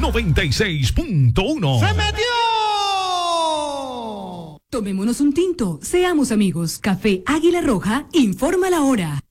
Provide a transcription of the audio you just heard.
96.1. ¡Se metió! Tomémonos un tinto, seamos amigos. Café Águila Roja informa la hora.